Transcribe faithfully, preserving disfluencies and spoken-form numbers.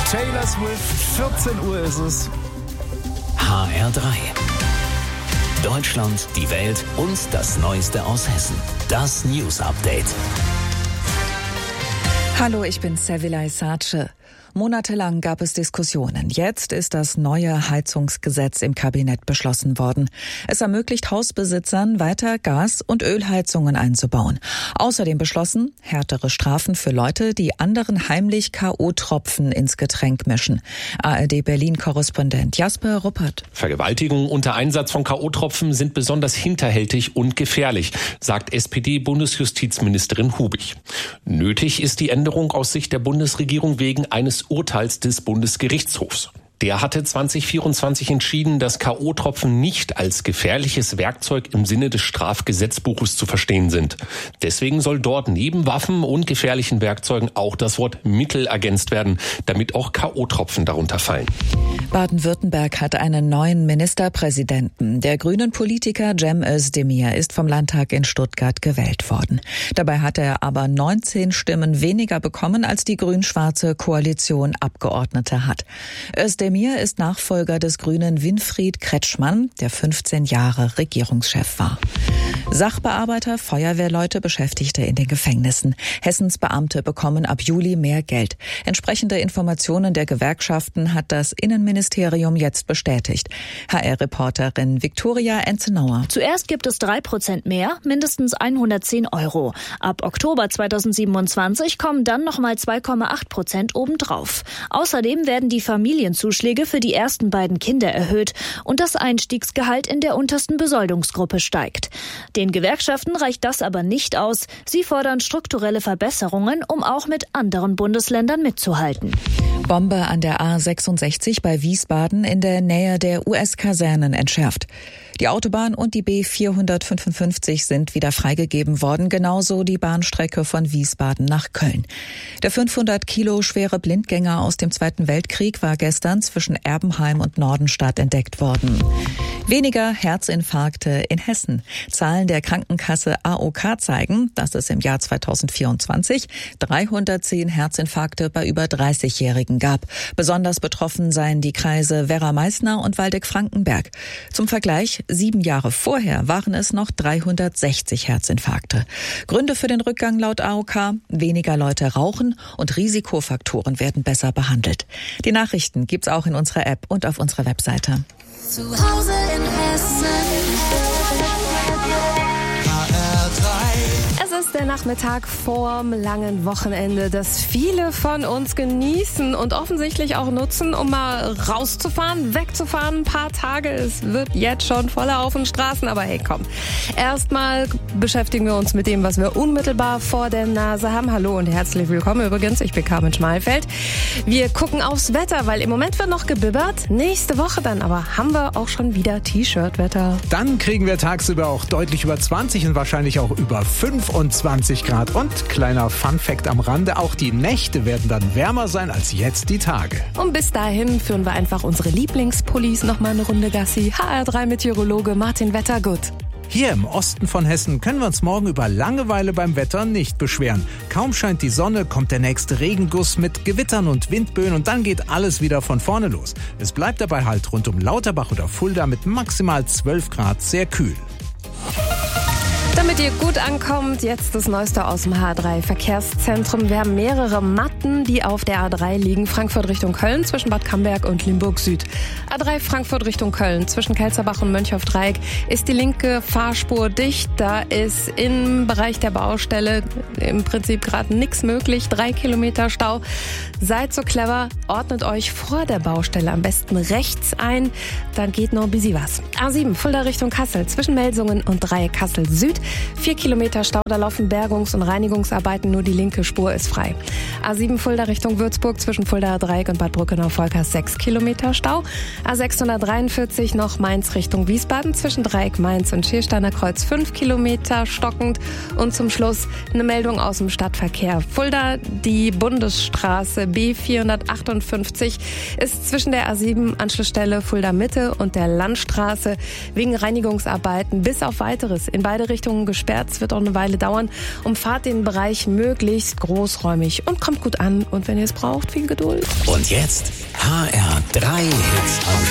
Taylor Swift, vierzehn Uhr ist es. H R drei. Deutschland, die Welt und das Neueste aus Hessen. Das News Update. Hallo, ich bin Sevilay Sace. Monatelang gab es Diskussionen. Jetzt ist das neue Heizungsgesetz im Kabinett beschlossen worden. Es ermöglicht Hausbesitzern, weiter Gas- und Ölheizungen einzubauen. Außerdem beschlossen, härtere Strafen für Leute, die anderen heimlich K O-Tropfen ins Getränk mischen. A R D Berlin-Korrespondent Jasper Ruppert. Vergewaltigungen unter Einsatz von K O-Tropfen sind besonders hinterhältig und gefährlich, sagt S P D-Bundesjustizministerin Hubig. Nötig ist die Änderung aus Sicht der Bundesregierung wegen eines Urteils des Bundesgerichtshofs. Der hatte zwanzig vierundzwanzig entschieden, dass K O-Tropfen nicht als gefährliches Werkzeug im Sinne des Strafgesetzbuches zu verstehen sind. Deswegen soll dort neben Waffen und gefährlichen Werkzeugen auch das Wort Mittel ergänzt werden, damit auch K O-Tropfen darunter fallen. Baden-Württemberg hat einen neuen Ministerpräsidenten. Der grünen Politiker Cem Özdemir ist vom Landtag in Stuttgart gewählt worden. Dabei hat er aber neunzehn Stimmen weniger bekommen, als die grün-schwarze Koalition Abgeordnete hat. Özdemir Özdemir ist Nachfolger des Grünen Winfried Kretschmann, der fünfzehn Jahre Regierungschef war. Sachbearbeiter, Feuerwehrleute, Beschäftigte in den Gefängnissen. Hessens Beamte bekommen ab Juli mehr Geld. Entsprechende Informationen der Gewerkschaften hat das Innenministerium jetzt bestätigt. H R-Reporterin Viktoria Enzenauer. Zuerst gibt es drei Prozent mehr, mindestens hundertzehn Euro. Ab Oktober zweitausendsiebenundzwanzig kommen dann nochmal zwei Komma acht Prozent obendrauf. Außerdem werden die Familienzuschläge für die ersten beiden Kinder erhöht und das Einstiegsgehalt in der untersten Besoldungsgruppe steigt. Den Gewerkschaften reicht das aber nicht aus. Sie fordern strukturelle Verbesserungen, um auch mit anderen Bundesländern mitzuhalten. Bombe an der A sechsundsechzig bei Wiesbaden in der Nähe der U S-Kasernen entschärft. Die Autobahn und die B vierhundertfünfundfünfzig sind wieder freigegeben worden, genauso die Bahnstrecke von Wiesbaden nach Köln. Der fünfhundert Kilo schwere Blindgänger aus dem Zweiten Weltkrieg war gestern zwischen Erbenheim und Nordenstadt entdeckt worden. Weniger Herzinfarkte in Hessen. Zahlen der Krankenkasse A O K zeigen, dass es im Jahr zweitausendvierundzwanzig dreihundertzehn Herzinfarkte bei über dreißigjährigen gab. Besonders betroffen seien die Kreise Werra-Meißner und Waldeck-Frankenberg. Zum Vergleich, sieben Jahre vorher waren es noch dreihundertsechzig Herzinfarkte. Gründe für den Rückgang laut A O K: weniger Leute rauchen und Risikofaktoren werden besser behandelt. Die Nachrichten gibt's auch in unserer App und auf unserer Webseite. Zu Hause in Hessen. H R drei. Es ist der Nachmittag vorm langen Wochenende, das viele von uns genießen und offensichtlich auch nutzen, um mal rauszufahren, wegzufahren, ein paar Tage. Es wird jetzt schon voller auf den Straßen, aber hey, komm. Erstmal beschäftigen wir uns mit dem, was wir unmittelbar vor der Nase haben. Hallo und herzlich willkommen übrigens, ich bin Carmen Schmalfeld. Wir gucken aufs Wetter, weil im Moment wird noch gebibbert. Nächste Woche dann aber haben wir auch schon wieder T-Shirt-Wetter. Dann kriegen wir tagsüber auch deutlich über zwanzig und wahrscheinlich auch über fünfundzwanzig Grad. Und kleiner Fun-Fact am Rande, auch die Nächte werden dann wärmer sein als jetzt die Tage. Und bis dahin führen wir einfach unsere Lieblingspullis nochmal eine Runde Gassi. H R drei Meteorologe Martin Wettergut. Hier im Osten von Hessen können wir uns morgen über Langeweile beim Wetter nicht beschweren. Kaum scheint die Sonne, kommt der nächste Regenguss mit Gewittern und Windböen und dann geht alles wieder von vorne los. Es bleibt dabei halt rund um Lauterbach oder Fulda mit maximal zwölf Grad sehr kühl. Damit ihr gut ankommt, jetzt das Neueste aus dem H drei Verkehrszentrum. Wir haben mehrere Matten, die auf der A drei liegen. Frankfurt Richtung Köln zwischen Bad Camberg und Limburg Süd. A drei Frankfurt Richtung Köln zwischen Kelzerbach und Mönchhoff-Dreieck ist die linke Fahrspur dicht. Da ist im Bereich der Baustelle im Prinzip gerade nichts möglich. Drei Kilometer Stau. Seid so clever, ordnet euch vor der Baustelle am besten rechts ein. Dann geht noch ein bisschen was. A sieben Fulda Richtung Kassel zwischen Melsungen und Dreieck Kassel Süd. Vier Kilometer Stau, da laufen Bergungs- und Reinigungsarbeiten, nur die linke Spur ist frei. A sieben Fulda Richtung Würzburg zwischen Fulda Dreieck und Bad Brückenau-Volkers sechs Kilometer Stau. A sechshundertdreiundvierzig noch Mainz Richtung Wiesbaden zwischen Dreieck Mainz und Schiersteiner Kreuz fünf Kilometer stockend. Und zum Schluss eine Meldung aus dem Stadtverkehr. Fulda, die Bundesstraße B vierhundertachtundfünfzig ist zwischen der A sieben Anschlussstelle Fulda Mitte und der Landstraße wegen Reinigungsarbeiten bis auf Weiteres in beide Richtungen Richtungen gesperrt. Es wird auch eine Weile dauern. Umfahrt den Bereich möglichst großräumig und kommt gut an. Und wenn ihr es braucht, viel Geduld. Und jetzt H R drei Hits am